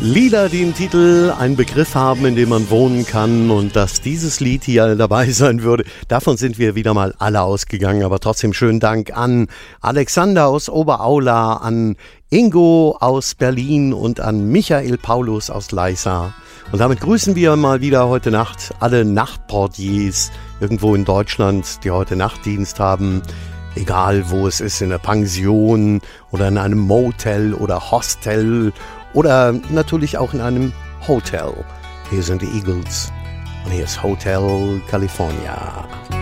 Lieder, die im Titel einen Begriff haben, in dem man wohnen kann, und dass dieses Lied hier dabei sein würde, davon sind wir wieder mal alle ausgegangen. Aber trotzdem schönen Dank an Alexander aus Oberaula, an Ingo aus Berlin und an Michael Paulus aus Leisa. Und damit grüßen wir mal wieder heute Nacht alle Nachtportiers irgendwo in Deutschland, die heute Nachtdienst haben. Egal wo es ist, in der Pension oder in einem Motel oder Hostel oder natürlich auch in einem Hotel. Hier sind die Eagles und hier ist Hotel California.